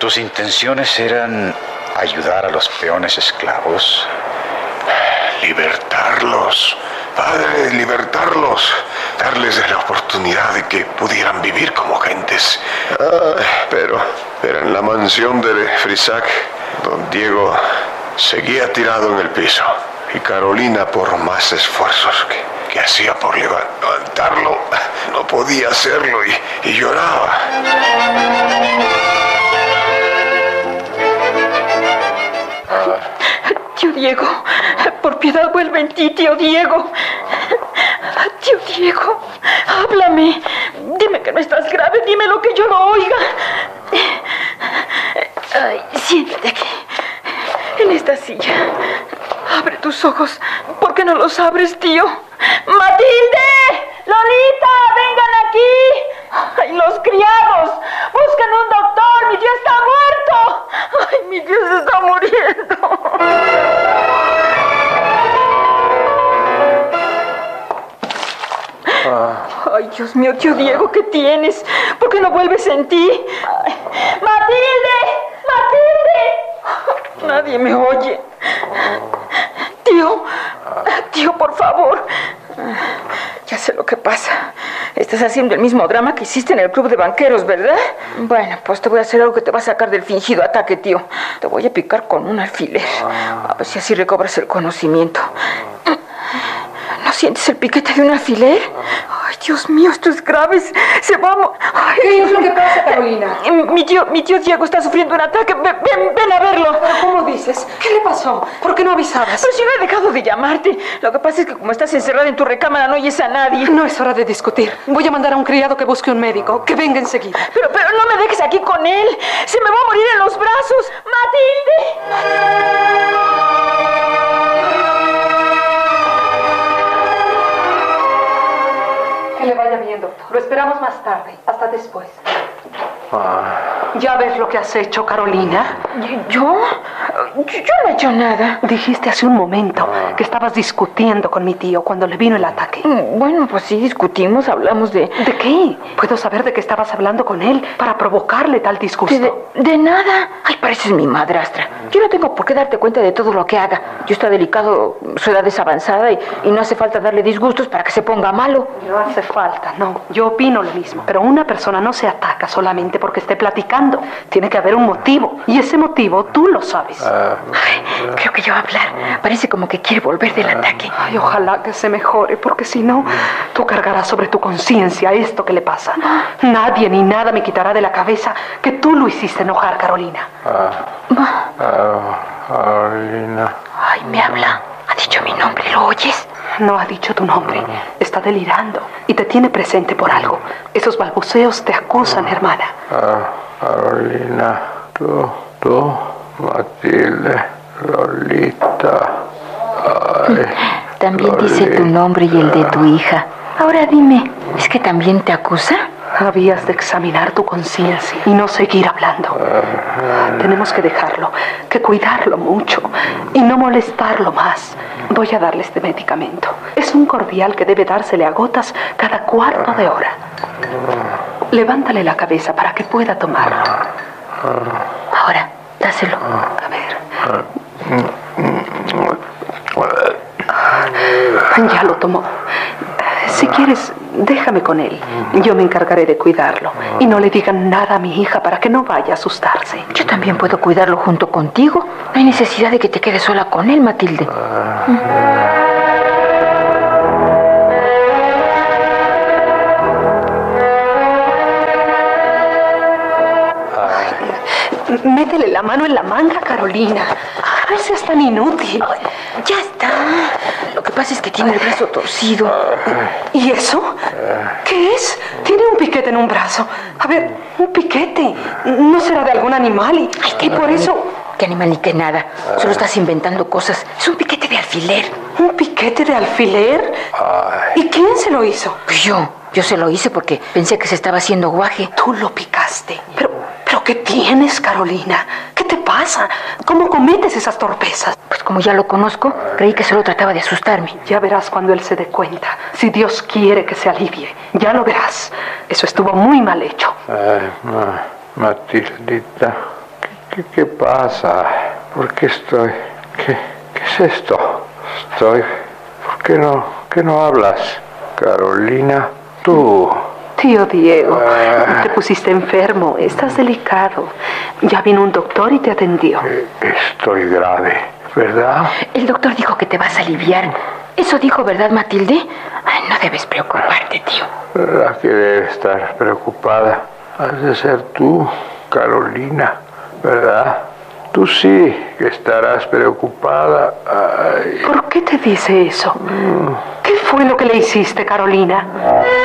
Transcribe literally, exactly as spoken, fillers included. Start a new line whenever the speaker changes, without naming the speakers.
¿Tus intenciones eran ayudar a los peones esclavos?
Libertarlos, padre, libertarlos. Darles la oportunidad de que pudieran vivir como gentes. Ah, pero era en la mansión de Frisac. Don Diego seguía tirado en el piso. Y Carolina, por más esfuerzos que, que hacía por levantarlo, no podía hacerlo y, y lloraba.
Tío Diego, por piedad vuelve en ti, tío Diego. Tío Diego, háblame. Dime que no estás grave, dime lo que yo lo oiga. Ay, siéntate aquí, en esta silla. Abre tus ojos. ¿Por qué no los abres, tío? ¡Matilde! ¡Lolita! ¡Vengan aquí! ¡Ay, los criados! ¡Busquen un doctor! ¡Mi tío está muerto! ¡Ay, mi tío se está muriendo! Ay, Dios mío, tío Diego, ¿qué tienes? ¿Por qué no vuelves en ti? Ay, ¡Matilde! ¡Matilde! Nadie me oye. Tío, tío, por favor. Ya sé lo que pasa. Estás haciendo el mismo drama que hiciste en el club de banqueros, ¿verdad? Bueno, pues te voy a hacer algo que te va a sacar del fingido ataque, tío. Te voy a picar con un alfiler. A ver si así recobras el conocimiento. ¿No sientes el piquete de un alfiler? Ay, Dios mío, esto es grave. Se va a... Ay,
¿qué es lo que pasa, Carolina?
Mi tío, mi tío Diego está sufriendo un ataque. Ven, ven, ven a verlo.
¿Pero cómo dices? ¿Qué le pasó? ¿Por qué no avisabas?
Pero si no he dejado de llamarte. Lo que pasa es que como estás encerrada en tu recámara no oyes a nadie.
No es hora de discutir. Voy a mandar a un criado que busque un médico. Que venga enseguida.
Pero, pero no me dejes aquí con él. Se me va a morir en los brazos. ¡Matilde!
Que le vaya bien, doctor. Lo esperamos más tarde. Hasta después.
Ah.
¿Ya ves lo que has hecho, Carolina?
¿Yo? Yo, yo no he hecho nada.
Dijiste hace un momento que estabas discutiendo con mi tío cuando le vino el ataque.
Bueno, pues sí, discutimos, hablamos de...
¿De qué? ¿Puedo saber de qué estabas hablando con él para provocarle tal disgusto?
De, de, de nada. Ay, pareces mi madrastra. Yo no tengo por qué darte cuenta de todo lo que haga. Yo está delicado, su edad es avanzada y, y no hace falta darle disgustos para que se ponga malo.
No hace falta, no. Yo opino lo mismo. Pero una persona no se ataca solamente porque esté platicando. Tiene que haber un motivo. Y ese motivo tú lo sabes.
Ay, creo que ya va a hablar. Parece como que quiere volver del ataque.
Ay, ojalá que se mejore, porque si no, tú cargarás sobre tu conciencia esto que le pasa. Nadie ni nada me quitará de la cabeza que tú lo hiciste enojar, Carolina.
Carolina.
Ay, me habla. Ha dicho mi nombre, ¿lo oyes?
No ha dicho tu nombre. Está delirando y te tiene presente por algo. Esos balbuceos te acusan, hermana.
Ah, Carolina, tú, tú, Matilde, Lolita. Ay,
también
Lolita.
dice tu nombre y el de tu hija. Ahora dime, ¿es que también te acusa?
Habías de examinar tu conciencia y no seguir hablando. Tenemos que dejarlo, que cuidarlo mucho y no molestarlo más. Voy a darle este medicamento. Es un cordial que debe dársele a gotas cada cuarto de hora. Levántale la cabeza para que pueda tomarlo.
Ahora, dáselo.
A ver. Ya lo tomó. Si quieres, déjame con él. Yo me encargaré de cuidarlo. Y no le digan nada a mi hija para que no vaya a asustarse.
Yo también puedo cuidarlo junto contigo. No hay necesidad de que te quedes sola con él, Matilde.
Métele la mano en la manga, Carolina. No seas tan inútil.
Ya está. Lo que pasa es que tiene el brazo torcido.
¿Y eso? ¿Qué es? Tiene un piquete en un brazo. A ver, un piquete. ¿No será de algún animal? Y,
Ay,
y por eso...
¿Qué animal ni qué nada? Solo estás inventando cosas. Es un piquete de alfiler.
¿Un piquete de alfiler? ¿Y quién se lo hizo?
Pues yo. Yo se lo hice porque pensé que se estaba haciendo guaje.
Tú lo picaste. Pero, ¿pero qué tienes, Carolina? ¿Qué te pasa? ¿Cómo cometes esas torpezas?
Pues como ya lo conozco, creí que solo trataba de asustarme.
Ya verás cuando él se dé cuenta. Si Dios quiere que se alivie. Ya lo verás. Eso estuvo muy mal hecho.
Ay, ma, Matildita,
¿Qué, qué pasa? ¿Por qué estoy? ¿Qué, qué es esto? Estoy... ¿Por qué no, qué no hablas? Carolina, tú...
Tío Diego,
Ah.
te pusiste enfermo, estás delicado. Ya vino un doctor y te atendió.
Eh, Estoy grave, ¿verdad?
El doctor dijo que te vas a aliviar. Eso dijo, ¿verdad, Matilde? Ay, no debes preocuparte, tío.
La que debe estar preocupada has de ser tú, Carolina, ¿verdad? Tú sí que estarás preocupada. Ay.
¿Por qué te dice eso? ¿Qué fue lo que le hiciste, Carolina?